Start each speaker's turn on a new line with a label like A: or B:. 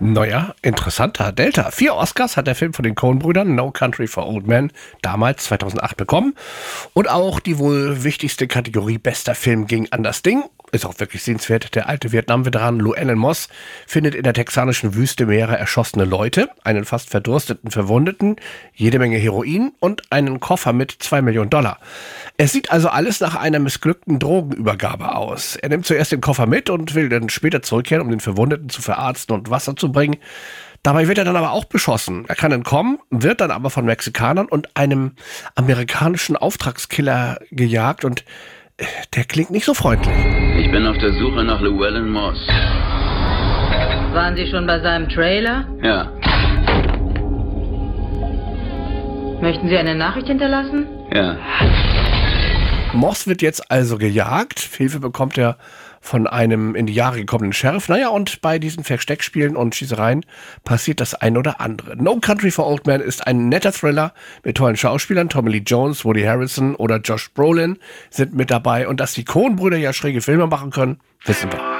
A: Neuer, interessanter Delta. 4 Oscars hat der Film von den Coen-Brüdern No Country for Old Men damals 2008 bekommen. Und auch die wohl wichtigste Kategorie bester Film ging an das Ding. Ist auch wirklich sehenswert. Der alte Vietnam-Veteran Llewellyn Moss findet in der texanischen Wüste mehrere erschossene Leute, einen fast verdursteten Verwundeten, jede Menge Heroin und einen Koffer mit $2 Millionen. Es sieht also alles nach einer missglückten Drogenübergabe aus. Er nimmt zuerst den Koffer mit und will dann später zurückkehren, um den Verwundeten zu verarzten und Wasser zu bringen. Dabei wird er dann aber auch beschossen. Er kann entkommen, wird dann aber von Mexikanern und einem amerikanischen Auftragskiller gejagt und der klingt nicht so freundlich.
B: Ich bin auf der Suche nach Llewellyn Moss.
C: Waren Sie schon bei seinem Trailer?
B: Ja.
C: Möchten Sie eine Nachricht hinterlassen?
B: Ja.
A: Moss wird jetzt also gejagt. Hilfe bekommt er von einem in die Jahre gekommenen Sheriff. Naja, und bei diesen Versteckspielen und Schießereien passiert das ein oder andere. No Country for Old Men ist ein netter Thriller mit tollen Schauspielern. Tommy Lee Jones, Woody Harrelson oder Josh Brolin sind mit dabei. Und dass die Coen-Brüder ja schräge Filme machen können, wissen wir.